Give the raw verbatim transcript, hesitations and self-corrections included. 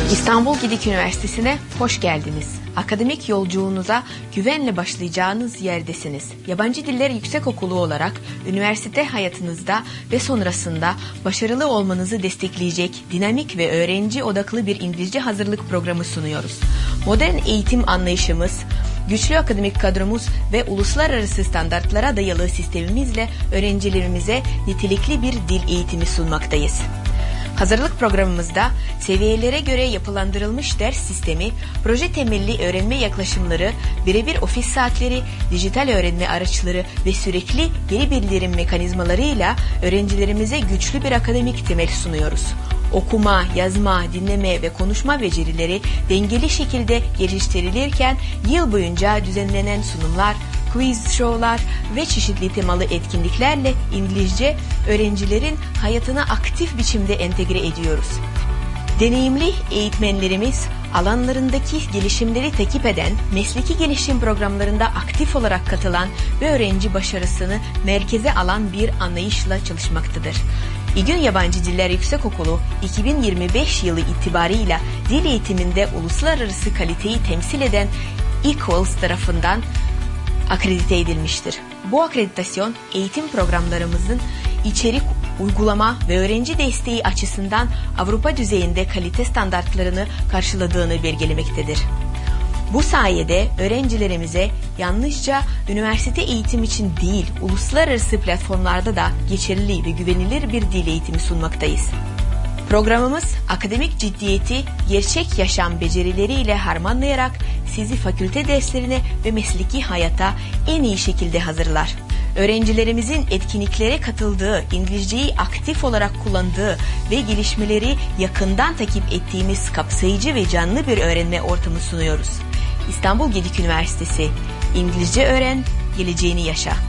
İstanbul Gedik Üniversitesi'ne hoş geldiniz. Akademik yolculuğunuza güvenle başlayacağınız yerdesiniz. Yabancı Diller Yüksekokulu olarak üniversite hayatınızda ve sonrasında başarılı olmanızı destekleyecek dinamik ve öğrenci odaklı bir İngilizce hazırlık programı sunuyoruz. Modern eğitim anlayışımız, güçlü akademik kadromuz ve uluslararası standartlara dayalı sistemimizle öğrencilerimize nitelikli bir dil eğitimi sunmaktayız. Hazırlık programımızda seviyelere göre yapılandırılmış ders sistemi, proje temelli öğrenme yaklaşımları, birebir ofis saatleri, dijital öğrenme araçları ve sürekli geri bildirim mekanizmalarıyla öğrencilerimize güçlü bir akademik temel sunuyoruz. Okuma, yazma, dinleme ve konuşma becerileri dengeli şekilde geliştirilirken yıl boyunca düzenlenen sunumlar, quiz show'lar ve çeşitli temalı etkinliklerle İngilizce öğrencilerin hayatına aktif biçimde entegre ediyoruz. Deneyimli eğitmenlerimiz alanlarındaki gelişimleri takip eden, mesleki gelişim programlarında aktif olarak katılan ve öğrenci başarısını merkeze alan bir anlayışla çalışmaktadır. İGÜN Yabancı Diller Yüksekokulu iki bin yirmi beş yılı itibarıyla dil eğitiminde uluslararası kaliteyi temsil eden Equals tarafından akredite edilmiştir. Bu akreditasyon eğitim programlarımızın içerik, uygulama ve öğrenci desteği açısından Avrupa düzeyinde kalite standartlarını karşıladığını belgelemektedir. Bu sayede öğrencilerimize yalnızca üniversite eğitim için değil, uluslararası platformlarda da geçerli ve güvenilir bir dil eğitimi sunmaktayız. Programımız akademik ciddiyeti gerçek yaşam becerileriyle harmanlayarak sizi fakülte derslerine ve mesleki hayata en iyi şekilde hazırlar. Öğrencilerimizin etkinliklere katıldığı, İngilizceyi aktif olarak kullandığı ve gelişmeleri yakından takip ettiğimiz kapsayıcı ve canlı bir öğrenme ortamı sunuyoruz. İstanbul Gedik Üniversitesi, İngilizce öğren, geleceğini yaşa.